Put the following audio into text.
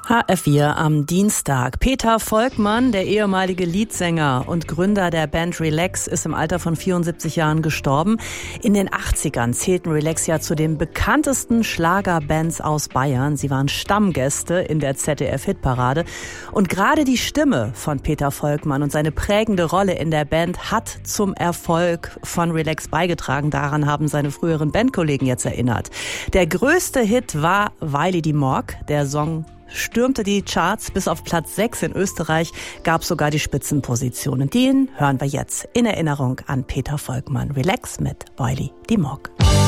HR4 am Dienstag. Peter Volkmann, der ehemalige Leadsänger und Gründer der Band Relax, ist im Alter von 74 Jahren gestorben. In den 80ern zählten Relax ja zu den bekanntesten Schlagerbands aus Bayern. Sie waren Stammgäste in der ZDF-Hitparade. Und gerade die Stimme von Peter Volkmann und seine prägende Rolle in der Band hat zum Erfolg von Relax beigetragen. Daran haben seine früheren Bandkollegen jetzt erinnert. Der größte Hit war Weili die Morg. Der Song stürmte die Charts bis auf Platz 6 in Österreich, gab sogar die Spitzenpositionen. Den hören wir jetzt in Erinnerung an Peter Volkmann. Relax mit Weili die Morg.